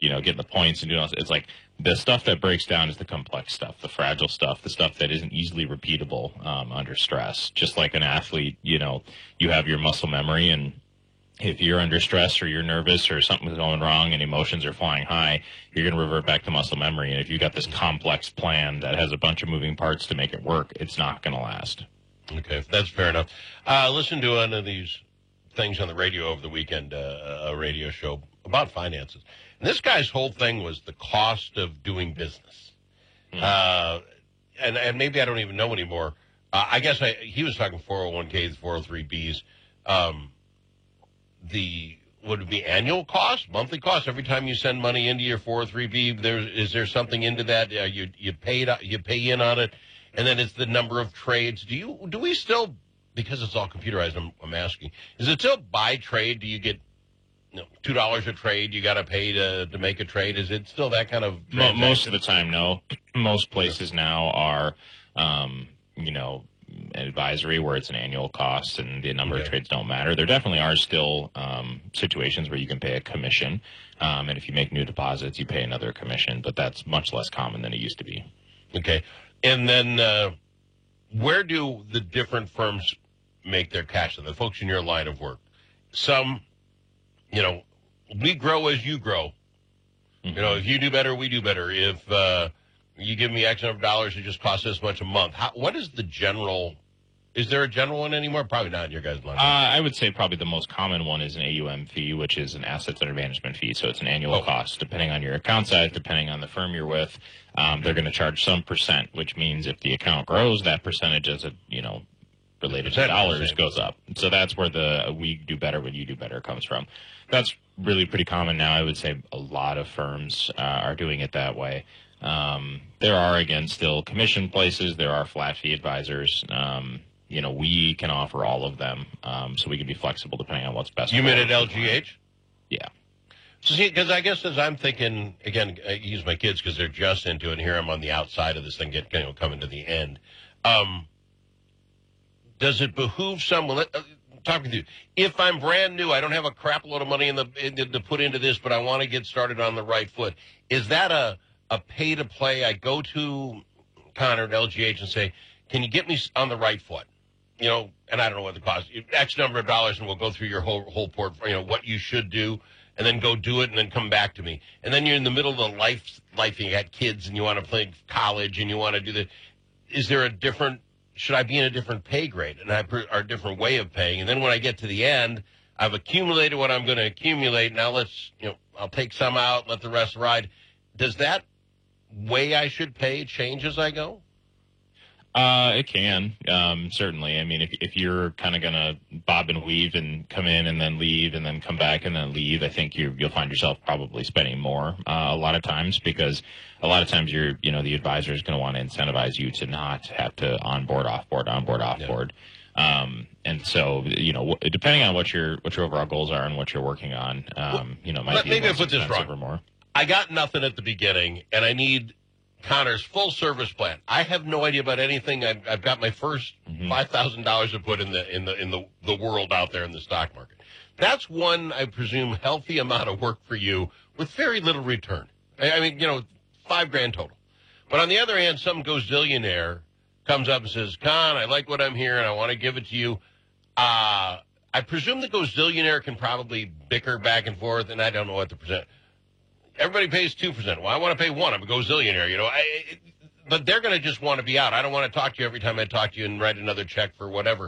getting the points and doing all this. It's like the stuff that breaks down is the complex stuff, the fragile stuff, the stuff that isn't easily repeatable under stress. Just like an athlete, you have your muscle memory, and if you're under stress or you're nervous or something's going wrong and emotions are flying high, you're going to revert back to muscle memory. And if you've got this complex plan that has a bunch of moving parts to make it work, it's not going to last. Okay, that's fair enough. Listen to one of these things on the radio over the weekend, a radio show about finances. And this guy's whole thing was the cost of doing business. And maybe I don't even know anymore. I guess he was talking 401ks, 403bs. Would it be annual cost, monthly cost? Every time you send money into your 403b, is there something into that? You pay in on it, and then it's the number of trades. Do we still, because it's all computerized, I'm asking, is it still by trade? Do you get $2 a trade you got to pay to make a trade? Is it still that kind of transaction? Most of the time, no. Most places now are, advisory where it's an annual cost and the number of trades don't matter. There definitely are still situations where you can pay a commission, and if you make new deposits, you pay another commission, but that's much less common than it used to be. Okay. And then where do the different firms make their cash? The folks in your line of work. Some, we grow as you grow. Mm-hmm. If you do better, we do better. If you give me X number of dollars, it just costs this much a month. What is the general? Is there a general one anymore? Probably not in your guys' line. I would say probably the most common one is an AUM fee, which is an assets under management fee. So it's an annual cost, depending on your account size, depending on the firm you're with. They're going to charge some percent, which means if the account grows, that percentage as related to dollars goes up. So that's where the we do better when you do better comes from. That's really pretty common now. I would say a lot of firms are doing it that way. There are, again, still commission places. There are flat fee advisors. We can offer all of them, so we can be flexible depending on what's best. You meant at LGH? Yeah. So see, because I guess as I'm thinking, again, I use my kids because they're just into it, and here I'm on the outside of this thing, coming to the end. Does it behoove someone? Talking to you, if I'm brand new, I don't have a crap load of money to put into this, but I want to get started on the right foot. Is that a pay to play? I go to Connor at LGH and say, can you get me on the right foot? And I don't know what the cost, X number of dollars, and we'll go through your whole portfolio, what you should do, and then go do it and then come back to me. And then you're in the middle of the life, you got kids and you want to play college and you want to do the, is there should I be in a different pay grade and a different way of paying? And then when I get to the end, I've accumulated what I'm going to accumulate. Now I'll take some out, let the rest ride. Does that way I should pay change as I go? It can, certainly. I mean, if you're kind of going to bob and weave and come in and then leave and then come back and then leave, I think you'll find yourself probably spending more a lot of times, because a lot of times the advisor is going to want to incentivize you to not have to onboard, offboard. And so, depending on what your overall goals are and what you're working on, might be maybe I put this expensive wrong. or more. I got nothing at the beginning, and I need Connor's full service plan. I have no idea about anything. I've got my first $5,000 to put in the world out there in the stock market. That's one, I presume, healthy amount of work for you with very little return. I mean, $5,000 total. But on the other hand, some gazillionaire comes up and says, Con, I like what I'm hearing. I want to give it to you. I presume the gazillionaire can probably bicker back and forth, and I don't know what the percent. Everybody pays 2%. Well, I want to pay 1%. I'm a gazillionaire, but they're going to just want to be out. I don't want to talk to you every time I talk to you and write another check for whatever.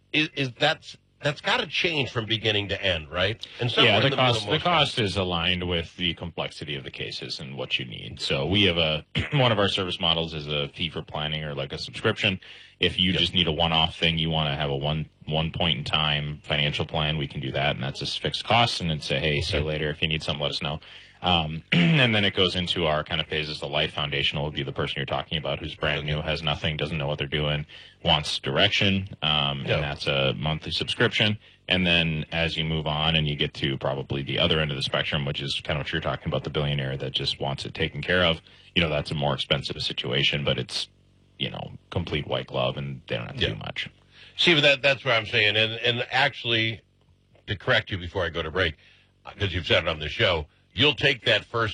That's got to change from beginning to end, right? And the cost is aligned with the complexity of the cases and what you need. So we have one of our service models is a fee for planning or like a subscription. If you just need a one-off thing, you want to have a one point in time financial plan, we can do that, and that's a fixed cost. And then say, hey, see you later. If you need something, let us know. And then it goes into our kind of phases. The life foundational would be the person you're talking about who's brand new, has nothing, doesn't know what they're doing, wants direction, and that's a monthly subscription. And then as you move on and you get to probably the other end of the spectrum, which is kind of what you're talking about, the billionaire that just wants it taken care of, that's a more expensive situation, but it's, complete white glove and they don't have to do much. See, but that's what I'm saying. And actually, to correct you before I go to break, because you've said it on the show, you'll take that first